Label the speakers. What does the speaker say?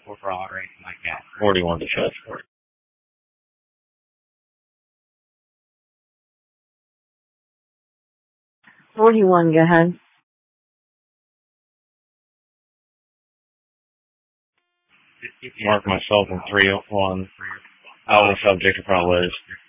Speaker 1: 41 to touch.
Speaker 2: 41, go ahead.
Speaker 1: Mark myself in 301. I was subject to probably